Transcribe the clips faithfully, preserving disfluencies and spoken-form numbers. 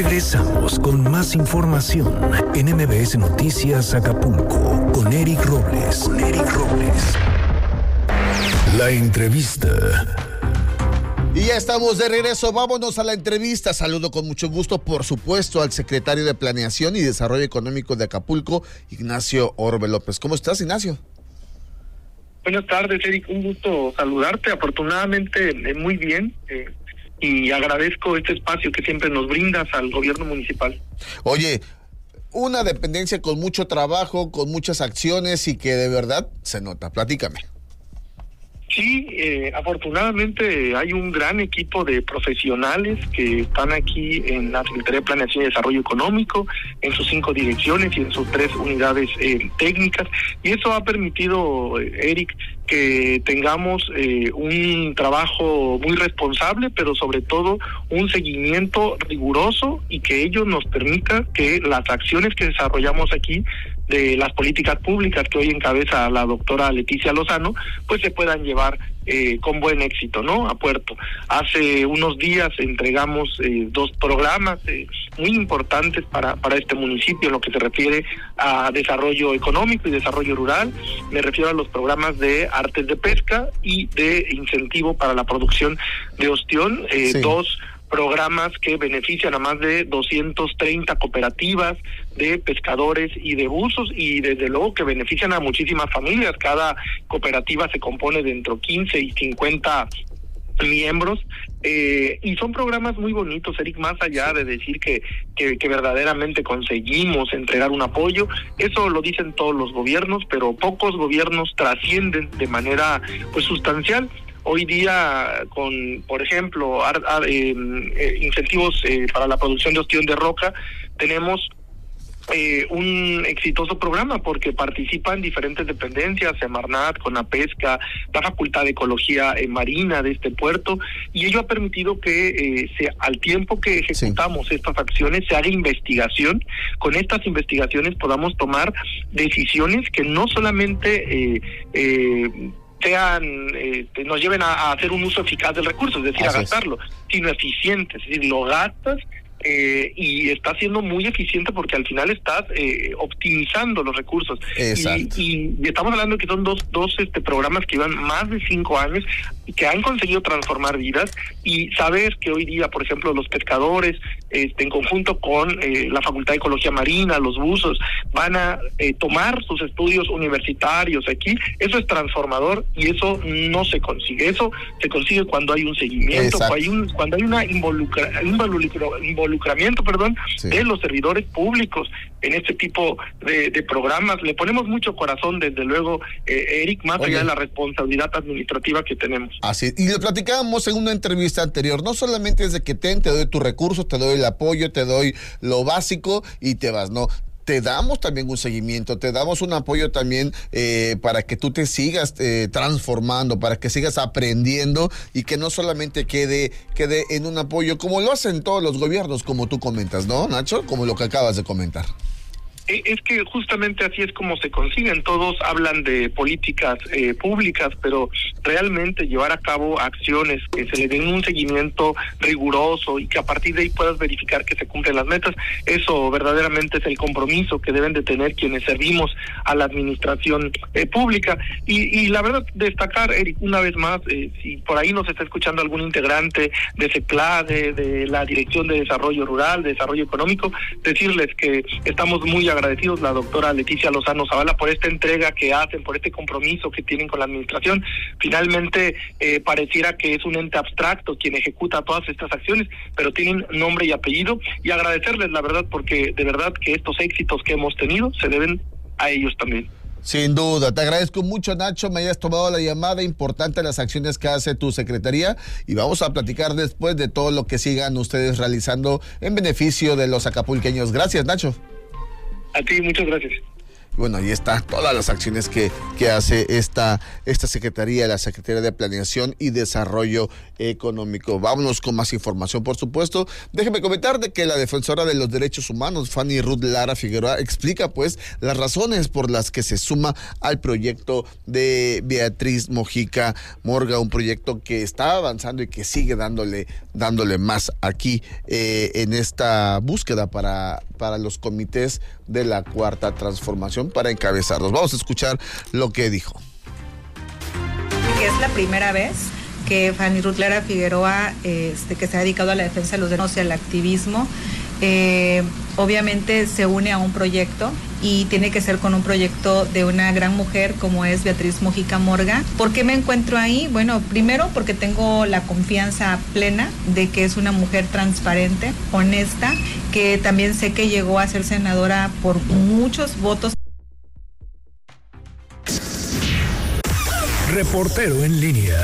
Regresamos con más información en M B S Noticias Acapulco con Eric Robles. Con Eric Robles. La entrevista. Y ya estamos de regreso, vámonos a la entrevista. Saludo con mucho gusto, por supuesto, al secretario de Planeación y Desarrollo Económico de Acapulco, Ignacio Orbe López. ¿Cómo estás, Ignacio? Buenas tardes, Eric, un gusto saludarte. Afortunadamente, eh, muy bien, eh, y agradezco este espacio que siempre nos brindas al gobierno municipal. Oye, una dependencia con mucho trabajo, con muchas acciones y que de verdad se nota. Platícame. Sí, eh, afortunadamente hay un gran equipo de profesionales que están aquí en la Secretaría de Planeación y Desarrollo Económico, en sus cinco direcciones y en sus tres unidades eh, técnicas, y eso ha permitido, eh, Eric, que tengamos eh, un trabajo muy responsable, pero sobre todo un seguimiento riguroso, y que ello nos permita que las acciones que desarrollamos aquí, de las políticas públicas que hoy encabeza la doctora Leticia Lozano, pues se puedan llevar eh, con buen éxito, ¿no?, a puerto. Hace unos días entregamos eh, dos programas eh, muy importantes para, para este municipio en lo que se refiere a desarrollo económico y desarrollo rural. Me refiero a los programas de artes de pesca y de incentivo para la producción de ostión, eh, sí. dos programas que benefician a más de doscientas treinta cooperativas de pescadores y de buzos, y desde luego que benefician a muchísimas familias. Cada cooperativa se compone de entre quince y cincuenta miembros, eh, y son programas muy bonitos, Eric, más allá de decir que, que, que verdaderamente conseguimos entregar un apoyo. Eso lo dicen todos los gobiernos, pero pocos gobiernos trascienden de manera pues sustancial. Hoy día, con, por ejemplo, ar, ar, eh, eh, incentivos eh, para la producción de ostión de roca, tenemos eh, un exitoso programa porque participan diferentes dependencias, Semarnat, Conapesca, la Facultad de Ecología eh, Marina de este puerto, y ello ha permitido que eh, se, al tiempo que ejecutamos sí. estas acciones, se haga investigación. Con estas investigaciones podamos tomar decisiones que no solamente... Eh, eh, sean, eh, nos lleven a, a hacer un uso eficaz del recurso, es decir, Así a gastarlo, es. sino eficiente, es decir, lo gastas eh, y está siendo muy eficiente porque al final estás eh, optimizando los recursos. Y, y, y estamos hablando de que son dos, dos este, programas que llevan más de cinco años y que han conseguido transformar vidas, y saber que hoy día, por ejemplo, los pescadores, este, en conjunto con eh, la Facultad de Ecología Marina, los buzos, van a eh, tomar sus estudios universitarios aquí, eso es transformador, y eso no se consigue. Eso se consigue cuando hay un seguimiento, cuando hay, un, cuando hay una involucra, involucra, involucramiento perdón, sí. de los servidores públicos en este tipo de, de programas. Le ponemos mucho corazón, desde luego, eh, Eric, más Oye. allá de la responsabilidad administrativa que tenemos. Así, y lo platicábamos en una entrevista anterior, no solamente es de que ten, te doy tu recurso, te doy el apoyo, te doy lo básico y te vas, no. Te damos también un seguimiento, te damos un apoyo también eh, para que tú te sigas eh, transformando, para que sigas aprendiendo y que no solamente quede, quede en un apoyo, como lo hacen todos los gobiernos, como tú comentas, ¿no, Nacho? Como lo que acabas de comentar. Es que justamente así es como se consiguen. Todos hablan de políticas eh, públicas, pero realmente llevar a cabo acciones que se le den un seguimiento riguroso y que a partir de ahí puedas verificar que se cumplen las metas, eso verdaderamente es el compromiso que deben de tener quienes servimos a la administración eh, pública. Y, y la verdad, destacar, Eric, una vez más, eh, si por ahí nos está escuchando algún integrante de CEPLADE, de la Dirección de Desarrollo Rural, de Desarrollo Económico, decirles que estamos muy agradecidos, la doctora Leticia Lozano Zavala, por esta entrega que hacen, por este compromiso que tienen con la administración. Finalmente, eh, pareciera que es un ente abstracto quien ejecuta todas estas acciones, pero tienen nombre y apellido, y agradecerles, la verdad, porque de verdad que estos éxitos que hemos tenido se deben a ellos también. Sin duda, te agradezco mucho, Nacho, me hayas tomado la llamada, importante las acciones que hace tu secretaría, y vamos a platicar después de todo lo que sigan ustedes realizando en beneficio de los acapulqueños. Gracias, Nacho. A ti, muchas gracias. Bueno, ahí está todas las acciones que, que hace esta, esta Secretaría, la Secretaría de Planeación y Desarrollo Económico. Vámonos con más información, por supuesto. Déjeme comentar de que la defensora de los derechos humanos, Fanny Ruth Lara Figueroa, explica pues las razones por las que se suma al proyecto de Beatriz Mojica Morga, un proyecto que está avanzando y que sigue dándole, dándole más aquí eh, en esta búsqueda para, para los comités de la Cuarta Transformación, para encabezarlos. Vamos a escuchar lo que dijo. Que es la primera vez que Fanny Ruth Lara Figueroa, este, que se ha dedicado a la defensa de los derechos y al activismo, eh, obviamente se une a un proyecto y tiene que ser con un proyecto de una gran mujer como es Beatriz Mojica Morga. ¿Por qué me encuentro ahí? Bueno, primero porque tengo la confianza plena de que es una mujer transparente, honesta, que también sé que llegó a ser senadora por muchos votos. Reportero en línea.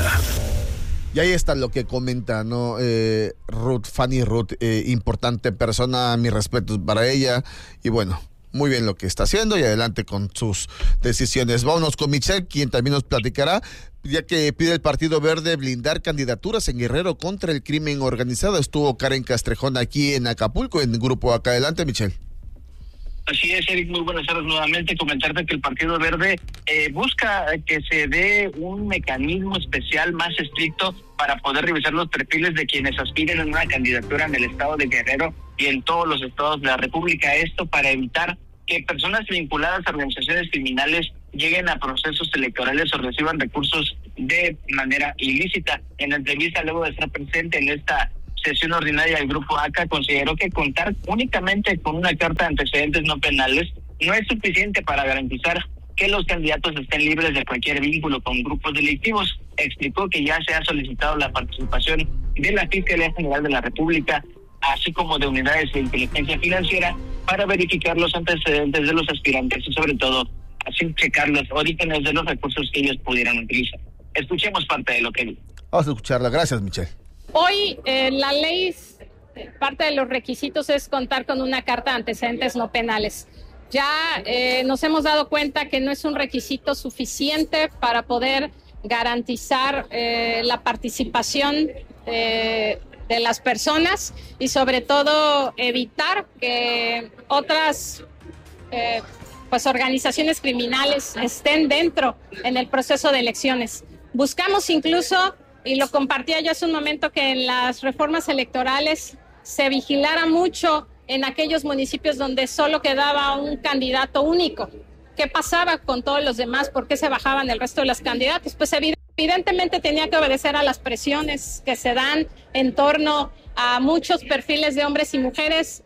Y ahí está lo que comenta, ¿no? Eh, Ruth, Fanny Ruth, eh, importante persona, mis respetos para ella. Y bueno, muy bien lo que está haciendo y adelante con sus decisiones. Vámonos con Michelle, quien también nos platicará, ya que pide el Partido Verde blindar candidaturas en Guerrero contra el crimen organizado. Estuvo Karen Castrejón aquí en Acapulco, en el grupo Acá. Adelante, Michelle. Así es, Eric, muy buenas tardes nuevamente. Comentarte que el Partido Verde eh, busca que se dé un mecanismo especial más estricto para poder revisar los perfiles de quienes aspiren en una candidatura en el estado de Guerrero y en todos los estados de la República. Esto para evitar que personas vinculadas a organizaciones criminales lleguen a procesos electorales o reciban recursos de manera ilícita. En la entrevista, luego de estar presente en esta sesión ordinaria del Grupo ACA, consideró que contar únicamente con una carta de antecedentes no penales no es suficiente para garantizar que los candidatos estén libres de cualquier vínculo con grupos delictivos. Explicó que ya se ha solicitado la participación de la Fiscalía General de la República, así como de unidades de inteligencia financiera, para verificar los antecedentes de los aspirantes y sobre todo así checar los orígenes de los recursos que ellos pudieran utilizar. Escuchemos parte de lo que dijo. Vamos a escucharla. Gracias, Michelle. Hoy eh, la ley, parte de los requisitos es contar con una carta de antecedentes no penales. Ya eh, nos hemos dado cuenta que no es un requisito suficiente para poder garantizar eh, la participación eh, de las personas y sobre todo evitar que otras eh, pues organizaciones criminales estén dentro en el proceso de elecciones. Buscamos incluso, y lo compartía yo hace un momento, que en las reformas electorales se vigilara mucho en aquellos municipios donde solo quedaba un candidato único. ¿Qué pasaba con todos los demás? ¿Por qué se bajaban el resto de los candidatos? Pues evidentemente tenía que obedecer a las presiones que se dan en torno a muchos perfiles de hombres y mujeres.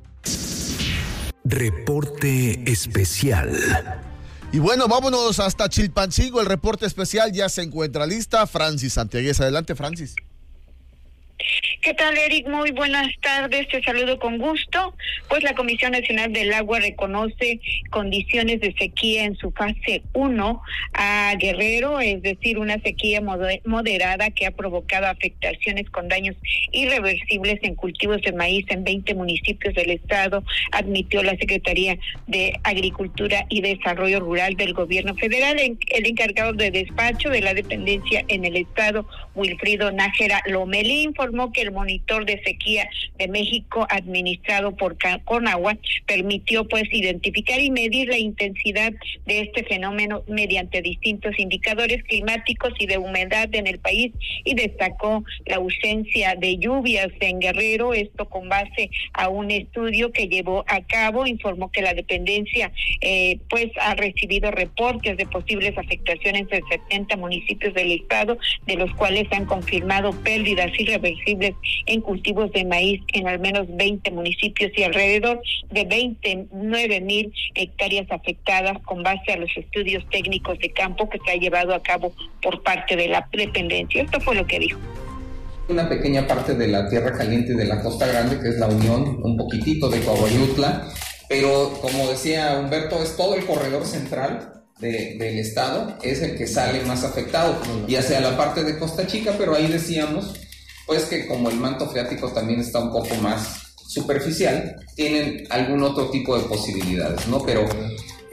Reporte especial. Y bueno, vámonos hasta Chilpancingo. El reporte especial ya se encuentra lista. Francis Santiagues, adelante, Francis. ¿Qué tal, Eric? Muy buenas tardes, te saludo con gusto. Pues la Comisión Nacional del Agua reconoce condiciones de sequía en su fase uno a Guerrero, es decir, una sequía moderada que ha provocado afectaciones con daños irreversibles en cultivos de maíz en veinte municipios del estado, admitió la Secretaría de Agricultura y Desarrollo Rural del Gobierno Federal. El encargado de despacho de la dependencia en el estado, Wilfrido Nájera Lomelí, informó que el monitor de sequía de México administrado por Conagua permitió pues identificar y medir la intensidad de este fenómeno mediante distintos indicadores climáticos y de humedad en el país, y destacó la ausencia de lluvias en Guerrero, esto con base a un estudio que llevó a cabo. Informó que la dependencia eh, pues ha recibido reportes de posibles afectaciones en setenta municipios del estado, de los cuales han confirmado pérdidas irreversibles en cultivos de maíz en al menos veinte municipios y alrededor de veintinueve mil hectáreas afectadas, con base a los estudios técnicos de campo que se ha llevado a cabo por parte de la dependencia. Esto fue lo que dijo. Una pequeña parte de la tierra caliente de la Costa Grande, que es la Unión, un poquitito de Coahuayutla, pero como decía Humberto, es todo el corredor central de, del estado, es el que sale más afectado, ya sea la parte de Costa Chica, pero ahí decíamos pues que como el manto freático también está un poco más superficial, tienen algún otro tipo de posibilidades, ¿no? Pero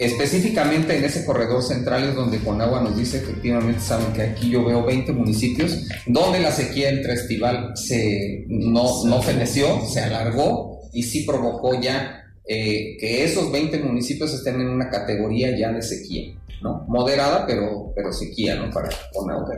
Específicamente en ese corredor central es donde Conagua nos dice, efectivamente, saben que aquí yo veo veinte municipios donde la sequía entre estival se, no, no feneció, se alargó y sí provocó ya eh, que esos veinte municipios estén en una categoría ya de sequía, ¿no? Moderada, pero, pero sequía, ¿no? Para Conagua.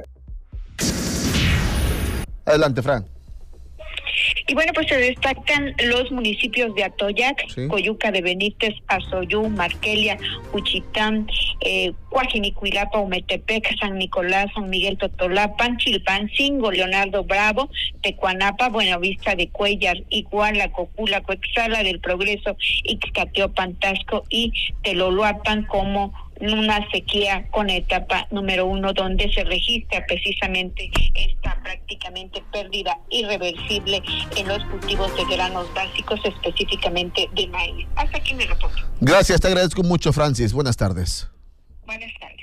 Adelante, Fran. Y bueno, pues se destacan los municipios de Atoyac, sí. Coyuca de Benítez, Azoyú, Marquelia, Juchitán, eh, Coajinicuilapa, Ometepec, San Nicolás, San Miguel Totolapan, Chilpancingo, Leonardo Bravo, Tecuanapa, Buenavista de Cuellar, Iguala, Cocula, Coexala del Progreso, Ixcateopan, Tasco y Teloloapan como una sequía con etapa número uno, donde se registra precisamente esta prácticamente pérdida irreversible en los cultivos de granos básicos, específicamente de maíz. Hasta aquí mi reporte. Gracias, te agradezco mucho, Francis. Buenas tardes. Buenas tardes.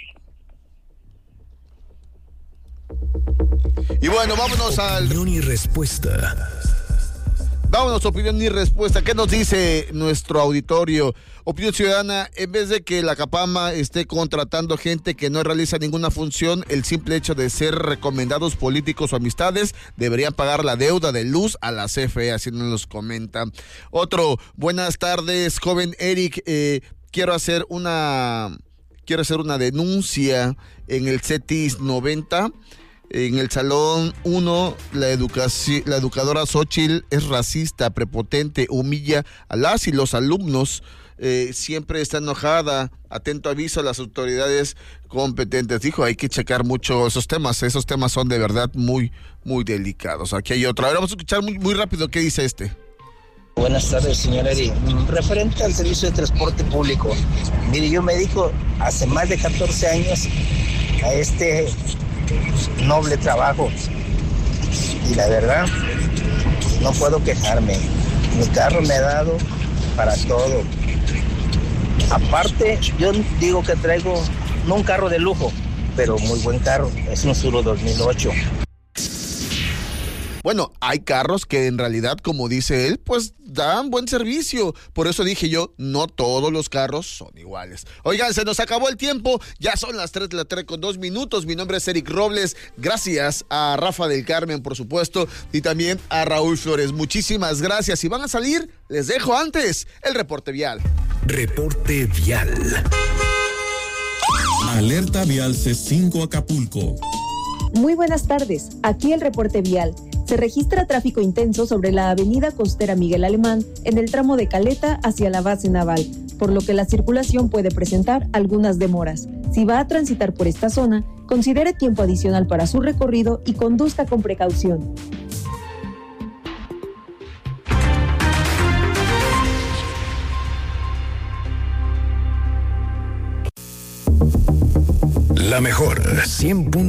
Y bueno, vámonos al... Opinión y respuesta. Vámonos, opinión y respuesta. ¿Qué nos dice nuestro auditorio? Opinión ciudadana: en vez de que la Capama esté contratando gente que no realiza ninguna función, el simple hecho de ser recomendados políticos o amistades, deberían pagar la deuda de luz a la C F E, así nos los comenta. Otro: buenas tardes, joven Eric, eh, quiero hacer una quiero hacer una denuncia en el CETIS noventa. En el salón uno, la, educaci- la educadora Xochitl es racista, prepotente, humilla a las y los alumnos, eh, siempre está enojada. Atento aviso a las autoridades competentes. Dijo, hay que checar mucho esos temas, esos temas son de verdad muy, muy delicados. Aquí hay otro. Ahora vamos a escuchar muy, muy rápido qué dice este. Buenas tardes, señor Eri. Referente al servicio de transporte público, mire, yo me dedico hace más de catorce años a este noble trabajo y la verdad no puedo quejarme. Mi carro me ha dado para todo. Aparte, yo digo que traigo no un carro de lujo, pero muy buen carro. Es un Suro dos mil ocho. Bueno, hay carros que en realidad, como dice él, pues dan buen servicio. Por eso dije yo, no todos los carros son iguales. Oigan, se nos acabó el tiempo. Ya son las tres de la tarde con dos minutos. Mi nombre es Eric Robles. Gracias a Rafa del Carmen, por supuesto, y también a Raúl Flores. Muchísimas gracias. Si van a salir, les dejo antes el reporte vial. Reporte vial. Alerta vial C cinco Acapulco. Muy buenas tardes. Aquí el reporte vial. Se registra tráfico intenso sobre la avenida costera Miguel Alemán en el tramo de Caleta hacia la base naval, por lo que la circulación puede presentar algunas demoras. Si va a transitar por esta zona, considere tiempo adicional para su recorrido y conduzca con precaución. La mejor, cien punto